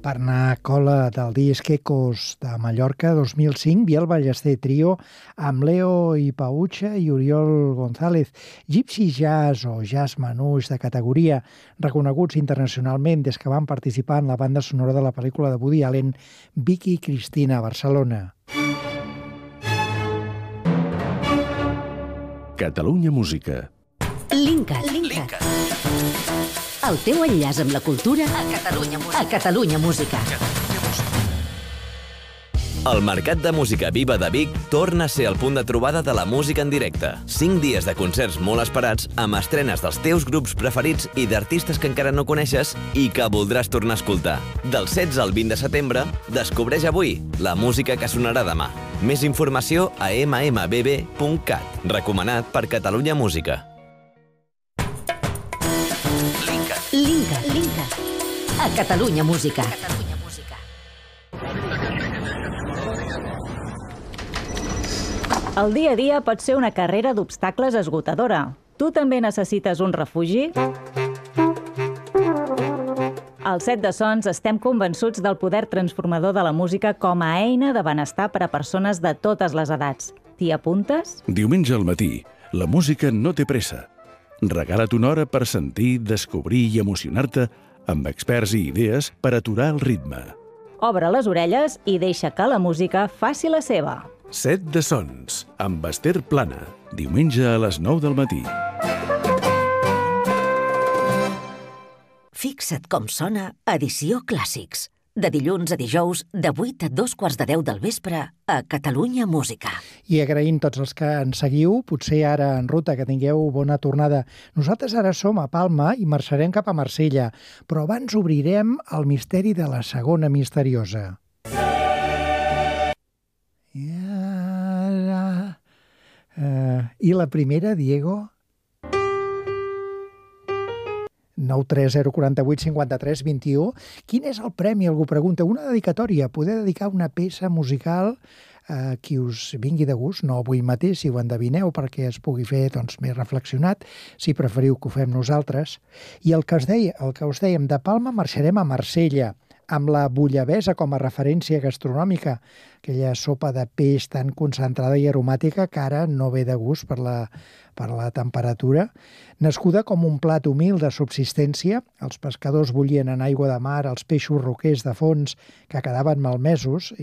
per anar a cola del disc Ecos de Mallorca 2005, Biel Ballester Trio amb Leo i Paucha i Oriol González. Gypsy Jazz o jazz manouche de categoria, reconeguts internacionalment des que van participar en la banda sonora de la pel·lícula de Woody Allen Vicky Cristina a Barcelona. Catalunya Música. Linkat. El teu enllaç amb la cultura a Catalunya Música. El Mercat de Música Viva de Vic torna a ser el punt de trobada de la música en directe. 5 dies de concerts molt esperats amb estrenes dels teus grups preferits i d'artistes que encara no coneixes i que voldràs tornar a escoltar. Del 16 al 20 de setembre, descobreix avui la música que sonarà demà. Més informació a mmbb.cat. Recomanat per Catalunya Música. Linkat. A Catalunya Música. El dia a dia pot ser una carrera d'obstacles esgotadora. Tu també necessites un refugi? Al Set de Sons estem convençuts del poder transformador de la música com a eina de benestar per a persones de totes les edats. T'hi apuntes? Diumenge al matí, la música no té pressa. Regala't una hora per sentir, descobrir i emocionar-te amb experts i idees per aturar el ritme. Obre les orelles i deixa que la música faci la seva. Set de Sons, amb Esther Plana. Diumenge a les 9 del matí. Fixa't com sona Edició Clàssics. De dilluns a dijous, de 8 a 2:15 del vespre, a Catalunya Música. I agraïm tots els que ens seguiu, potser ara en ruta, que tingueu bona tornada. Nosaltres ara som a Palma i marxarem cap a Marsella, però abans obrirem el misteri de la segona misteriosa. I la primera, Diego? 930485321. Quin és el premi? Algú pregunta. Una dedicatòria. Poder dedicar una peça musical a qui us vingui de gust, no avui mateix, si ho endevineu, perquè es pugui fer més reflexionat, si preferiu que ho fem nosaltres. I el que us dèiem, de Palma marxarem a Marsella, amb la bullabesa com a referència gastronòmica, aquella sopa de peix tan concentrada i aromàtica que ara no ve de gust per la temperatura. Nascuda com un plat humil de subsistència, els pescadors bullien en aigua de mar els peixos roquers de fons que quedaven malmesos